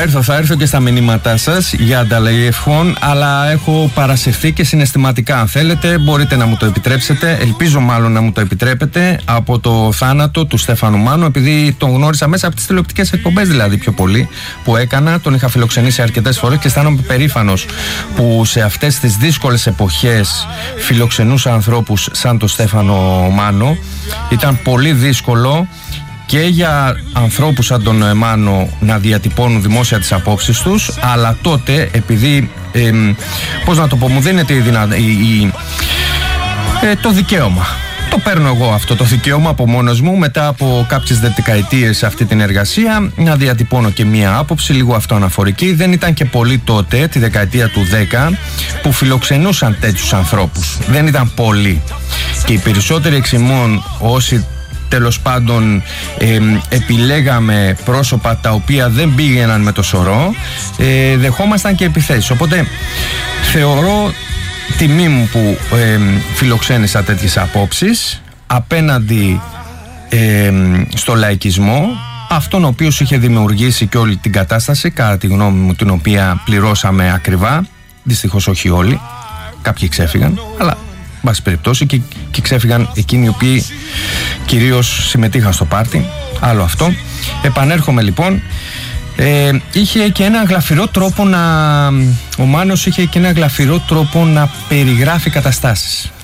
Θα έρθω και στα μηνύματά σας για ανταλλαγή ευχών, αλλά έχω παρασυρθεί και συναισθηματικά. Αν θέλετε, μπορείτε να μου το επιτρέψετε. Ελπίζω μάλλον να μου το επιτρέπετε, από το θάνατο του Στέφανου Μάνου, επειδή τον γνώρισα μέσα από τις τηλεοπτικές εκπομπές, δηλαδή πιο πολύ που έκανα. Τον είχα φιλοξενήσει αρκετές φορές και αισθάνομαι περήφανος που σε αυτές τις δύσκολες εποχές φιλοξενούσα ανθρώπους σαν τον Στέφανο Μάνο. Ήταν πολύ δύσκολο και για ανθρώπους σαν τον Μάνο να διατυπώνουν δημόσια τις απόψεις τους, αλλά τότε, επειδή πώς να το πω, μου δίνεται το δικαίωμα. Το παίρνω εγώ αυτό το δικαίωμα από μόνος μου, μετά από κάποιες δεκαετίες σε αυτή την εργασία, να διατυπώνω και μία άποψη λίγο αυτοαναφορική. Δεν ήταν και πολλοί τότε, τη δεκαετία του 10, που φιλοξενούσαν τέτοιους ανθρώπους. Δεν ήταν πολλοί. Και οι περισσότεροι εξ ημών, όσοι τέλος πάντων επιλέγαμε πρόσωπα τα οποία δεν πήγαιναν με το σωρό, δεχόμασταν και επιθέσεις. Οπότε θεωρώ τιμή μου που φιλοξένησα τέτοιες απόψεις απέναντι στο λαϊκισμό, αυτόν ο οποίος είχε δημιουργήσει και όλη την κατάσταση, κατά τη γνώμη μου, την οποία πληρώσαμε ακριβά. Δυστυχώς όχι όλοι, κάποιοι ξέφυγαν, αλλά βάση περιπτώσει και ξέφυγαν εκείνοι οι οποίοι κυρίως συμμετείχαν στο πάρτι. Άλλο αυτό. Επανέρχομαι λοιπόν. Είχε και ένα γλαφυρό τρόπο ο Μάνος είχε και ένα γλαφυρό τρόπο να περιγράφει καταστάσεις.